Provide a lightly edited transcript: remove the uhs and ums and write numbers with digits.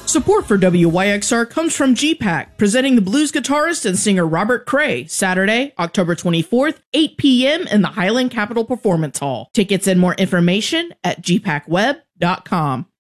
Support for WYXR comes from GPAC, presenting the blues guitarist and singer Robert Cray, Saturday, October 24th, 8 p.m. in the Highland Capitol Performance Hall. Tickets and more information at gpacweb.com.